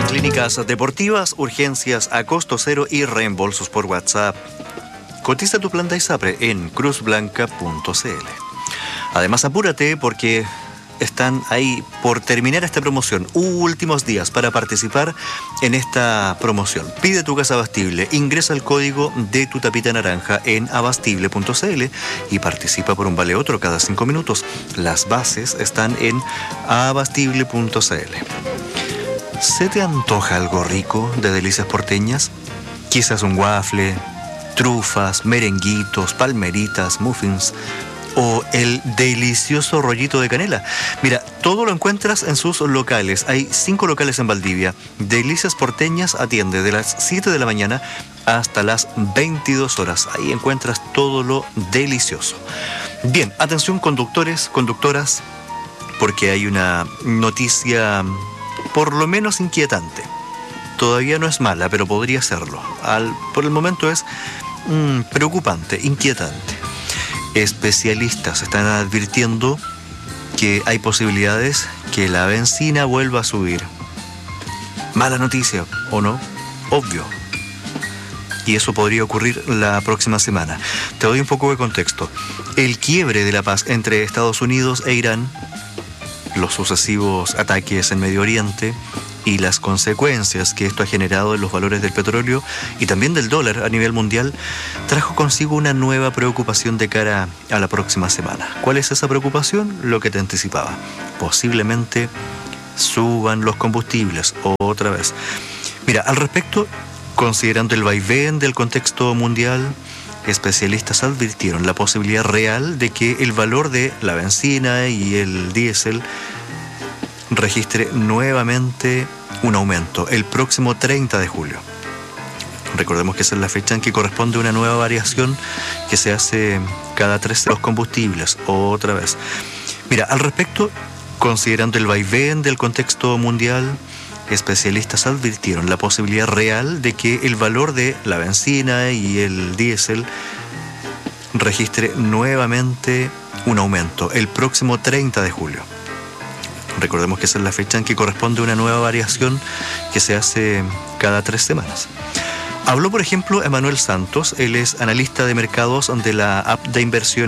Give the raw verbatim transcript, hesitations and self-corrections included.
Clínicas deportivas, urgencias a costo cero y reembolsos por WhatsApp. Cotiza tu plan de ISAPRE en cruz blanca punto c l. Además, apúrate porque están ahí por terminar esta promoción. Últimos días para participar en esta promoción. Pide tu gas abastible, ingresa el código de tu tapita naranja en abastible punto c l y participa por un vale otro cada cinco minutos. Las bases están en abastible punto c l. ¿Se te antoja algo rico de delicias porteñas? Quizás un waffle, trufas, merenguitos, palmeritas, muffins o el delicioso rollito de canela. Mira, todo lo encuentras en sus locales. Hay cinco locales en Valdivia. Delicias Porteñas atiende de las siete de la mañana hasta las veintidós horas. Ahí encuentras todo lo delicioso. Bien, atención conductores, conductoras, porque hay una noticia por lo menos inquietante. Todavía no es mala, pero podría serlo. Al, por el momento es mmm, preocupante, inquietante. Especialistas están advirtiendo que hay posibilidades que la benzina vuelva a subir. Mala noticia, ¿o no? Obvio. Y eso podría ocurrir la próxima semana. Te doy un poco de contexto. El quiebre de la paz entre Estados Unidos e Irán, los sucesivos ataques en Medio Oriente y las consecuencias que esto ha generado en los valores del petróleo y también del dólar a nivel mundial, trajo consigo una nueva preocupación de cara a la próxima semana. ¿Cuál es esa preocupación? Lo que te anticipaba. Posiblemente suban los combustibles otra vez. Mira, al respecto, considerando el vaivén del contexto mundial, especialistas advirtieron la posibilidad real de que el valor de la benzina y el diésel registre nuevamente un aumento el próximo treinta de julio. Recordemos que esa es la fecha en que corresponde una nueva variación que se hace cada tres los combustibles, otra vez. Mira, al respecto, considerando el vaivén del contexto mundial, especialistas advirtieron la posibilidad real de que el valor de la benzina y el diésel registre nuevamente un aumento el próximo treinta de julio. Recordemos que esa es la fecha en que corresponde una nueva variación que se hace cada tres semanas. Habló, por ejemplo, Emanuel Santos. Él es analista de mercados de la app de inversión